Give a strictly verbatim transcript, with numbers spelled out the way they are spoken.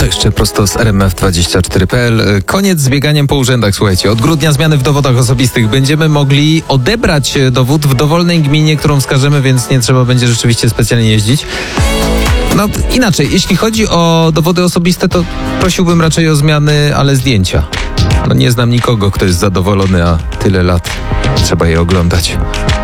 jeszcze prosto z R M F dwadzieścia cztery kropka p l. Koniec z bieganiem po urzędach, słuchajcie. Od grudnia zmiany w dowodach osobistych. Będziemy mogli odebrać dowód w dowolnej gminie, którą wskażemy, więc nie trzeba będzie rzeczywiście specjalnie jeździć. No inaczej, jeśli chodzi o dowody osobiste, to prosiłbym raczej o zmiany, ale zdjęcia. No nie znam nikogo, kto jest zadowolony, a tyle lat trzeba je oglądać.